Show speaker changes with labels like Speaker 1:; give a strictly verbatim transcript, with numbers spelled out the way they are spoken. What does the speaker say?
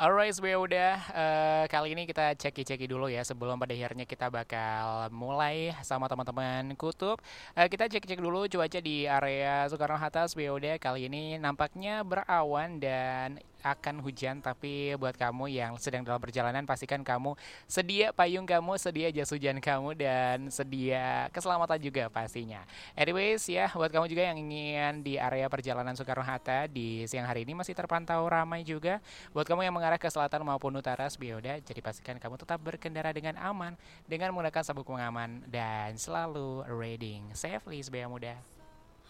Speaker 1: Alright, Bea udah eh, kali ini kita ceki-ceki dulu ya sebelum pada akhirnya kita bakal mulai sama teman-teman kutub. Eh, kita cek-cek dulu cuaca di area Soekarno-Hatta, Bea udah kali ini nampaknya berawan dan akan hujan, tapi buat kamu yang sedang dalam perjalanan pastikan kamu sedia payung kamu, sedia jas hujan kamu dan sedia keselamatan juga pastinya. Anyways ya, buat kamu juga yang ingin di area perjalanan Soekarno-Hatta di siang hari ini masih terpantau ramai juga. Buat kamu yang mengarah ke selatan maupun utara, Bioda, jadi pastikan kamu tetap berkendara dengan aman dengan menggunakan sabuk pengaman dan selalu riding safely, Sebaya Muda.